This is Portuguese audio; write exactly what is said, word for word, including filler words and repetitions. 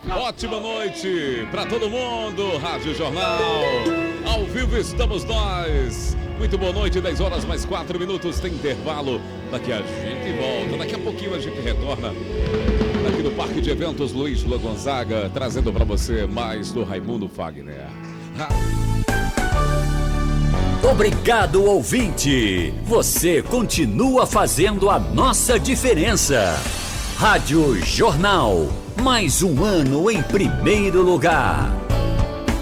Ótima noite para todo mundo. Rádio Jornal, ao vivo estamos nós. Muito boa noite, dez horas mais quatro minutos, tem intervalo. Daqui a gente volta, daqui a pouquinho a gente retorna aqui no Parque de Eventos Luiz Lua Gonzaga, trazendo para você mais do Raimundo Fagner. Ha. Obrigado, ouvinte. Você continua fazendo a nossa diferença. Rádio Jornal, mais um ano em primeiro lugar.